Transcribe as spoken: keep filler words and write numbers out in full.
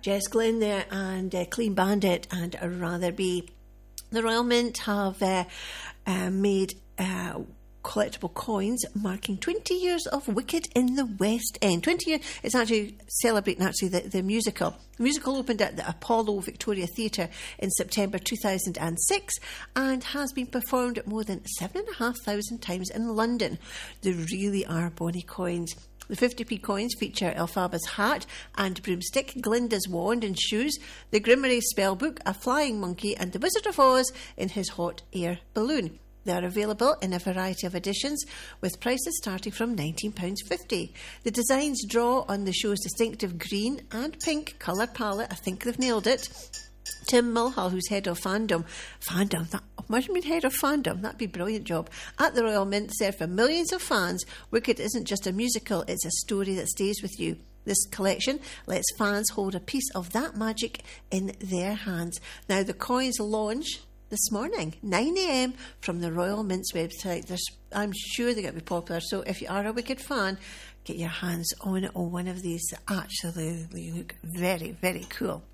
Jess Glynn there and uh, Clean Bandit and Rotherby. The Royal Mint have uh, uh, made uh, collectible coins marking twenty years of Wicked in the West End. twenty years, it's actually celebrating actually the, the musical. The musical opened at the Apollo Victoria Theatre in September two thousand six and has been performed at more than seven thousand five hundred times in London. They really are bonny coins. The fifty p coins feature Elphaba's hat and broomstick, Glinda's wand and shoes, the Grimmery spellbook, a flying monkey and the Wizard of Oz in his hot air balloon. They are available in a variety of editions, with prices starting from nineteen pounds fifty. The designs draw on the show's distinctive green and pink colour palette. I think they've nailed it. Tim Mulhall, who's head of fandom, fandom, that, imagine being head of fandom, that'd be a brilliant job, at the Royal Mint, said for millions of fans, Wicked isn't just a musical, it's a story that stays with you. This collection lets fans hold a piece of that magic in their hands. Now, the coins launch this morning, nine a m from the Royal Mint's website. There's, I'm sure they're going to be popular, so if you are a Wicked fan, get your hands on one of these. They actually look very, very cool.